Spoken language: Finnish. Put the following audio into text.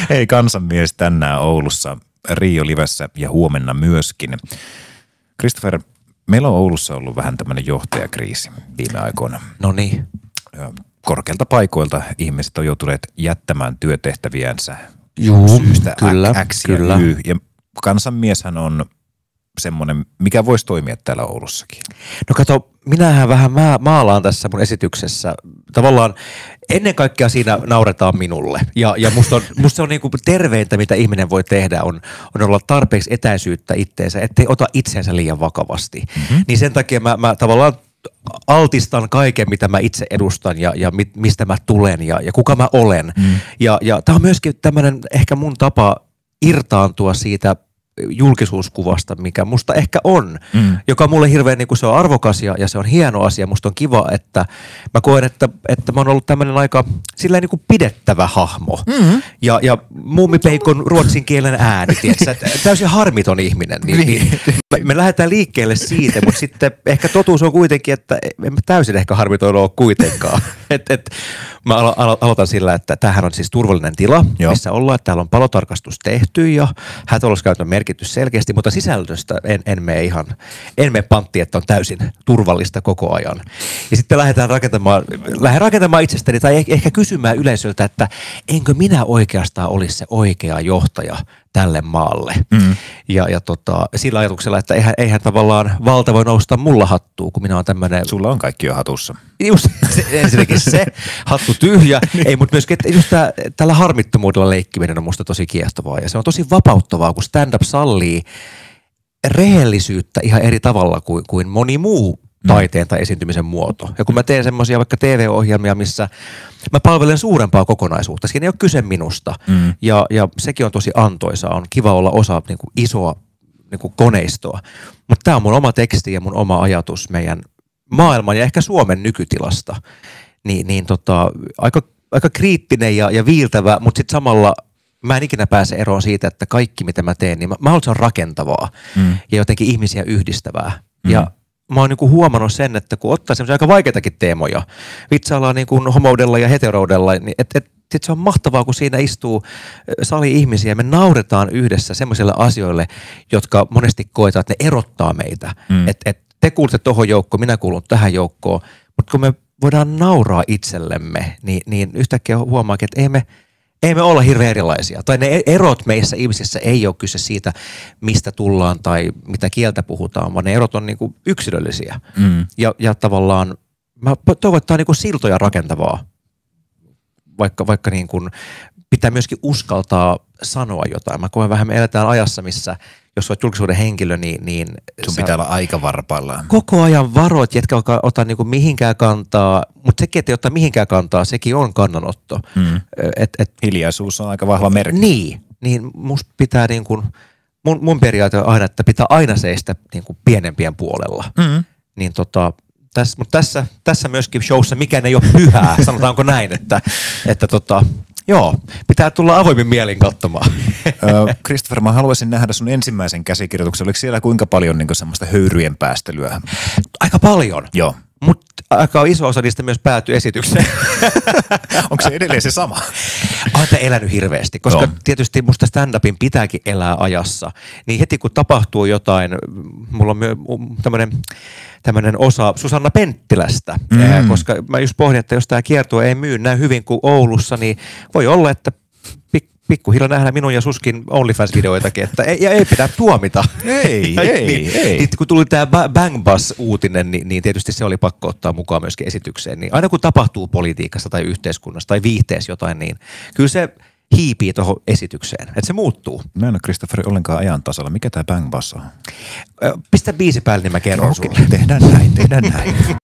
Hei, kansanmies tänään Oulussa, Rio Livessä ja huomenna myöskin. Christopher, meillä on Oulussa ollut vähän tämmöinen johtajakriisi viime aikoina. No niin. Korkealta paikoilta ihmiset on joutuneet jättämään työtehtäviänsä syystä X ja Y. Ja kansanmieshän on semmoinen, mikä voisi toimia täällä Oulussakin. No kato, minähän vähän maalaan tässä mun esityksessä. Tavallaan ennen kaikkea siinä nauretaan minulle. Ja musta se on niinku terveintä, mitä ihminen voi tehdä, on olla tarpeeksi etäisyyttä itteensä, ettei ota itseensä liian vakavasti. Mm-hmm. Niin sen takia mä tavallaan altistan kaiken, mitä mä itse edustan ja mistä mä tulen ja kuka mä olen. Ja tää on myöskin tämmönen ehkä mun tapa irtaantua siitä julkisuuskuvasta, mikä musta ehkä on, joka on mulle hirveän, niin kuin se on arvokas ja se on hieno asia. Musta on kiva, että mä koen, että mä oon ollut tämmönen aika silleen niin kuin pidettävä hahmo. Ja muumipeikon ruotsin kielen ääni, tiedätkö, täysin harmiton ihminen. Niin me lähdetään liikkeelle siitä, mutta sitten ehkä totuus on kuitenkin, että en mä täysin ehkä harmiton ole kuitenkaan. Mä aloitan sillä, että tämähän on siis turvallinen tila, missä ollaan, että täällä on palotarkastus tehty ja hätäoloskäytön merkitys selkeästi, mutta sisällöstä en mene panttiin, että on täysin turvallista koko ajan. Ja sitten lähdetään rakentamaan itsestäni tai ehkä kysymään yleisöltä, että enkö minä oikeastaan olisi se oikea johtaja tälle maalle. Ja sillä ajatuksella, että eihän tavallaan valta voi nousta mulla hattuun, kun minä olen tämmöinen. Sulla on kaikki jo hatussa. Just ensinnäkin se hattu tyhjä, ei, mutta myöskin, että just tällä harmittomuudella leikkiminen on musta tosi kiehtovaa ja se on tosi vapauttavaa, kun stand-up sallii rehellisyyttä ihan eri tavalla kuin moni muu taiteen tai esiintymisen muoto. Ja kun mä teen semmoisia vaikka TV-ohjelmia, missä mä palvelen suurempaa kokonaisuutta, siinä ei ole kyse minusta. Ja sekin on tosi antoisaa, on kiva olla osa niin kuin isoa niin kuin koneistoa. Mutta tää on mun oma teksti ja mun oma ajatus meidän maailman ja ehkä Suomen nykytilasta. Aika kriittinen ja viiltävä, mutta sitten samalla mä en ikinä pääse eroon siitä, että kaikki mitä mä teen, niin mä haluan, että se on rakentavaa ja jotenkin ihmisiä yhdistävää. Ja mä oon niinku huomannut sen, että kun ottaa semmoisia aika vaikeitakin teemoja, vitsaillaan niinku homoudella ja heteroudella, niin sit se on mahtavaa, kun siinä istuu sali-ihmisiä ja me nauretaan yhdessä semmoisille asioille, jotka monesti koetaan, että ne erottaa meitä. Te kuulutte tohon joukkoon, minä kuulun tähän joukkoon, mutta kun me voidaan nauraa itsellemme, niin yhtäkkiä huomaakin, että ei me olla hirveän erilaisia. Tai ne erot meissä ihmisissä ei ole kyse siitä, mistä tullaan tai mitä kieltä puhutaan, vaan ne erot on niinku yksilöllisiä. Ja tavallaan mä toivon, että tämä on niinku siltoja rakentavaa, vaikka niin kuin pitää myöskin uskaltaa sanoa jotain. Mä koen vähän, me eletään ajassa, missä jos olet julkisuuden henkilö, niin sun pitää olla aika varpaillaan. Koko ajan varoit, etkä ota niinku mihinkään kantaa, mutta sekin, että ei ottaa mihinkään kantaa, sekin on kannanotto. Hiljaisuus on aika vahva merkki. Niin musta pitää niinku, mun periaate on aina, että pitää aina seistä niinku pienempien puolella. Niin mutta tässä myöskin showssa mikään ei ole pyhää, sanotaanko näin, että joo, pitää tulla avoimin mielin katsomaan. Christopher, mä haluaisin nähdä sun ensimmäisen käsikirjoituksen. Oliko siellä kuinka paljon niin semmoista höyryjen päästelyä? Aika paljon. Joo. Mutta aika iso osa niistä myös päätyi esitykseen. Onko se edelleen se sama? Olen elänyt hirveästi, koska tietysti musta stand-upin pitääkin elää ajassa. Niin heti kun tapahtuu jotain, mulla on myös tämmöinen osa Susanna Penttilästä, koska mä just pohdin, että jos tämä kiertue ei myy näin hyvin kuin Oulussa, niin voi olla, että pikkuhiljaa nähdään minun ja Suskin OnlyFans-videoitakin, että ei pitää tuomita. Ei. Kun tuli tämä Bang Bus-uutinen, niin tietysti se oli pakko ottaa mukaan myöskin esitykseen. Niin aina kun tapahtuu politiikassa tai yhteiskunnassa tai viihteessä jotain, niin kyllä se hiipii tuohon esitykseen, että se muuttuu. Mä en ole Christopher ollenkaan ajan tasalla. Mikä tämä Bang Bus on? Pistä biisi päälle, niin mä kerron sulle. Tehdään näin.